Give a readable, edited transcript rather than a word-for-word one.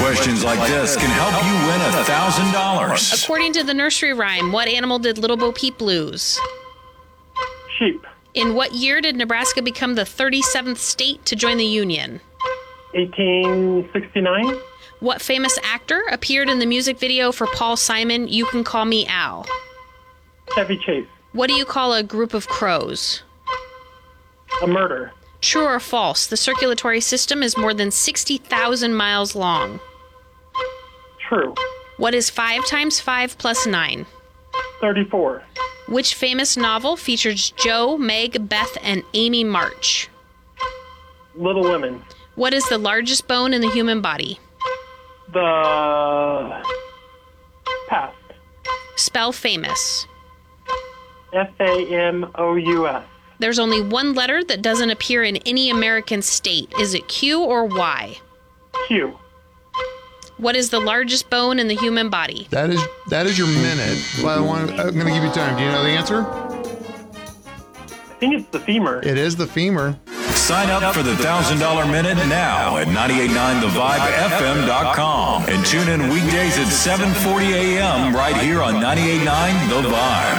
questions like this can help you win $1,000. According to the nursery rhyme, what animal did Little Bo Peep lose? Sheep. In what year did Nebraska become the 37th state to join the Union? 1869. What famous actor appeared in the music video for Paul Simon, You Can Call Me Al? Chevy Chase. What do you call a group of crows? A murder. True or false, the circulatory system is more than 60,000 miles long. True. What is 5 times 5 plus 9? 34. Which famous novel features Joe, Meg, Beth, and Amy March? Little Women. What is the largest bone in the human body? The... Pass. Spell famous. Famous. There's only one letter that doesn't appear in any American state. Is it Q or Y? Q. What is the largest bone in the human body? That is your minute. Well, I'm going to give you time. Do you know the answer? I think it's the femur. It is the femur. Sign up for the $1,000 Minute now at 989thevibefm.com and tune in weekdays at 7:40 a.m. right here on 98.9 The Vibe.